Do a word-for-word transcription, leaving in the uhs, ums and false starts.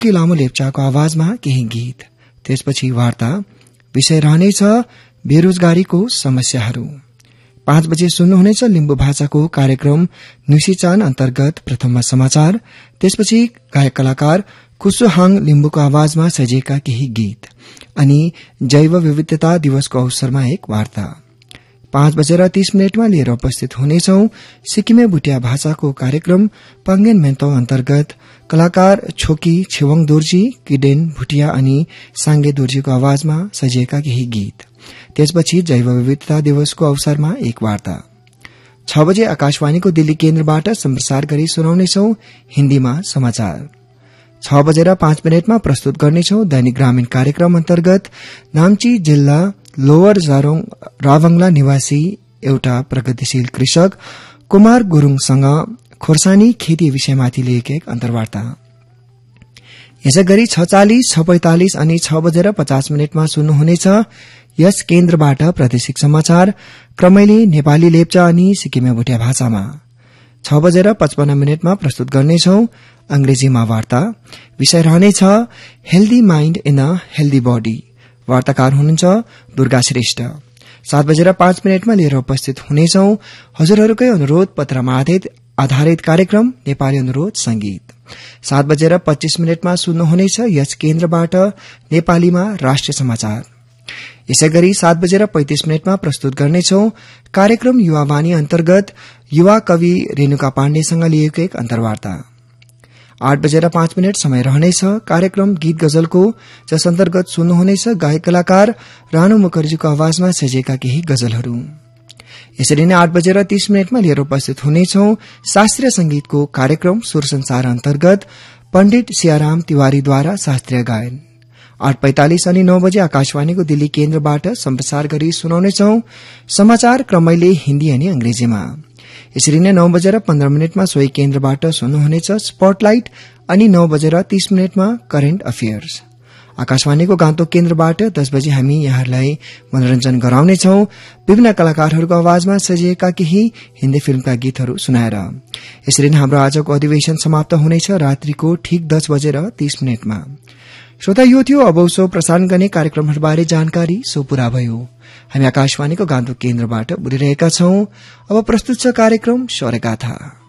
Cookie लामो लेप्चाको आवाजमा केही गीत, त्यसपछि वार्ता, विषय रहनेछ बेरोजगारीको समस्याहरू। पाँच बजे सुन्नुहुनेछ लिम्बू भाषाको कार्यक्रम न्युसीचान अन्तर्गत प्रथममा समाचार, त्यसपछि गायक कलाकार कुसुहाङ लिम्बूको आवाजमा सजिएका केही गीत अनि जैव विविधता दिवसको अवसरमा एक वार्ता। पाँच बजेर तीस मिनटमा लिएर उपस्थित हुनेछौं सिक्किमे भुटिया भाषाको कार्यक्रम पंगेन मेन्तो अन्तर्गत कलाकार छोकी छेवङ दोर्जी, किडेन भुटिया अनि सांगे दोर्जीको आवाजमा सजिएका केही गीत, त्यसपछि जैव विविधता दिवसको अवसरमा एक वार्ता। छ बजे आकाशवाणीको दिल्ली केन्द्रबाट सम्प्रसार गरी सुनाउनेछौ हिन्दीमा समाचार। छ बजेर पाँच मिनटमा प्रस्तुत गर्नेछौ दैनिक ग्रामीण कार्यक्रम अन्तर्गत नाम्ची जिल्ला लोवर जारोङ रावंगला निवासी एउटा प्रगतिशील कृषक कुमार गुरूङसँग खोर्सानी खेती विषयमाथि लिएको एक अन्तर्वार्ता। यसै गरी छ चालिस, छ पैंतालिस अनि छ बजेर पचास मिनटमा सुन्नुहुनेछ यस केन्द्रबाट प्रादेशिक समाचार क्रमैले नेपाली लेप्चा अनि सिक्किमे भुटिया भाषामा। छ बजेर पचपन्न मिनटमा प्रस्तुत गर्नेछौ अंग्रेजीमा वार्ता, विषय रहनेछ healthy mind in a healthy body. वार्ताकार हुनुहुन्छ दुर्गा श्रेष्ठ। सात बजेर पाँच मिनटमा लिएर उपस्थित हुनेछौ हजुरहरूकै अनुरोध पत्रमा आधारित कार्यक्रम नेपाली अनुरोध संगीत। सात बजेर पच्चीस मिनटमा सुन्नुहुनेछ यस केन्द्रबाट नेपालीमा राष्ट्रिय समाचार। यसै गरी सात बजेर पैंतिस मिनटमा प्रस्तुत गर्नेछौ कार्यक्रम युवावाणी अन्तर्गत युवा कवि रेणुका पाण्डेसँग लिएको एक अन्तर्वार्ता। आठ बजेर पाँच मिनट समय रहनेछ कार्यक्रम गीत गजलको, जस अन्तर्गत सुन्नुहुनेछ गायक कलाकार रानु मुखर्जीको आवाजमा सजिएका केही गजलहरू। यसरी नै आठ बजेर तीस मिनटमा लिएर उपस्थित हुनेछौ शास्त्रीय संगीतको कार्यक्रम सुर संसार अन्तर्गत पण्डित सियाराम तिवारीद्वारा शास्त्रीय गायन। आठ पैंतालिस अनि नौ बजे आकाशवाणीको दिल्ली केन्द्रबाट सम्प्रसार गरी सुनाउनेछौ समाचार क्रमैले हिन्दी अनि अंग्रेजीमा। यसरी नै नौ बजेर पन्ध्र मिनटमा सोही केन्द्रबाट सुन्नुहुनेछ स्पटलाइट अनि नौ बजेर तीस मिनटमा करेन्ट अफेयर्स। आकाशवाणीको गान्तोक केन्द्रबाट दस बजे हामी यहाँहरूलाई मनोरञ्जन गराउनेछौ विभिन्न कलाकारहरूको आवाजमा सजिएका केही हिन्दी फिल्मका गीतहरू सुनाएर। यसरी नै हाम्रो आजको अधिवेशन समाप्त हुनेछ रात्रिको ठीक दस बजेर तीस मिनटमा। श्रोता, यो थियो अब उसो प्रसारण गर्ने कार्यक्रमहरूबारे जानकारी, सो पूरा भयो। हामी आकाशवाणीको गान्तोक केन्द्रबाट बोलिरहेका छौं। अब प्रस्तुत छ कार्यक्रम स्वरगाथा।